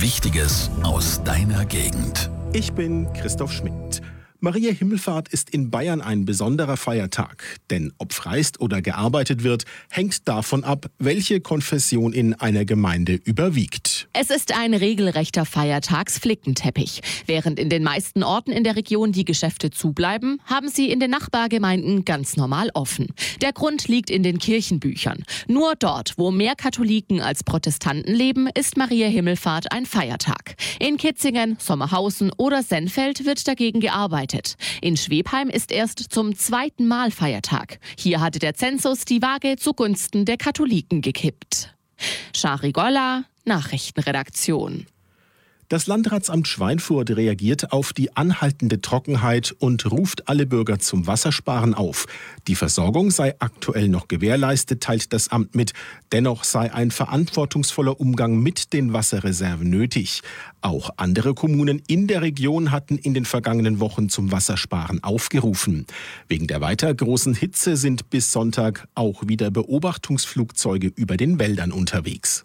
Wichtiges aus deiner Gegend. Ich bin Christoph Schmidt. Maria Himmelfahrt ist in Bayern ein besonderer Feiertag. Denn ob freist oder gearbeitet wird, hängt davon ab, welche Konfession in einer Gemeinde überwiegt. Es ist ein regelrechter Feiertagsflickenteppich. Während in den meisten Orten in der Region die Geschäfte zubleiben, haben sie in den Nachbargemeinden ganz normal offen. Der Grund liegt in den Kirchenbüchern. Nur dort, wo mehr Katholiken als Protestanten leben, ist Maria Himmelfahrt ein Feiertag. In Kitzingen, Sommerhausen oder Sennfeld wird dagegen gearbeitet. In Schwebheim ist erst zum 2. Mal Feiertag. Hier hatte der Zensus die Waage zugunsten der Katholiken gekippt. Shari Golla, Nachrichtenredaktion. Das Landratsamt Schweinfurt reagiert auf die anhaltende Trockenheit und ruft alle Bürger zum Wassersparen auf. Die Versorgung sei aktuell noch gewährleistet, teilt das Amt mit. Dennoch sei ein verantwortungsvoller Umgang mit den Wasserreserven nötig. Auch andere Kommunen in der Region hatten in den vergangenen Wochen zum Wassersparen aufgerufen. Wegen der weiter großen Hitze sind bis Sonntag auch wieder Beobachtungsflugzeuge über den Wäldern unterwegs.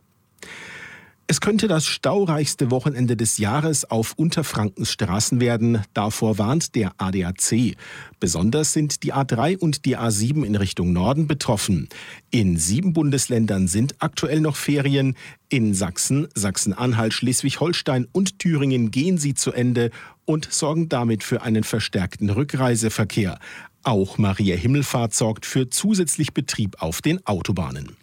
Es könnte das staureichste Wochenende des Jahres auf Unterfrankens Straßen werden. Davor warnt der ADAC. Besonders sind die A3 und die A7 in Richtung Norden betroffen. In 7 Bundesländern sind aktuell noch Ferien. In Sachsen, Sachsen-Anhalt, Schleswig-Holstein und Thüringen gehen sie zu Ende und sorgen damit für einen verstärkten Rückreiseverkehr. Auch Maria Himmelfahrt sorgt für zusätzlich Betrieb auf den Autobahnen.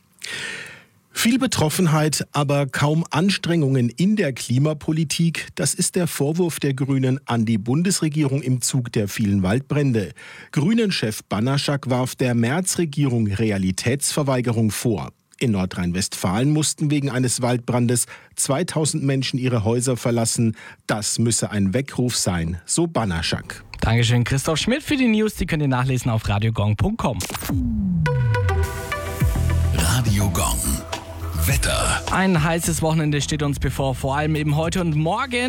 Viel Betroffenheit, aber kaum Anstrengungen in der Klimapolitik, das ist der Vorwurf der Grünen an die Bundesregierung im Zug der vielen Waldbrände. Grünen-Chef Banaschak warf der Merz-Regierung Realitätsverweigerung vor. In Nordrhein-Westfalen mussten wegen eines Waldbrandes 2000 Menschen ihre Häuser verlassen. Das müsse ein Weckruf sein, so Banaschak. Dankeschön, Christoph Schmidt, für die News. Die könnt ihr nachlesen auf radiogong.com. Radio Gong. Wetter. Ein heißes Wochenende steht uns bevor, vor allem eben heute und morgen.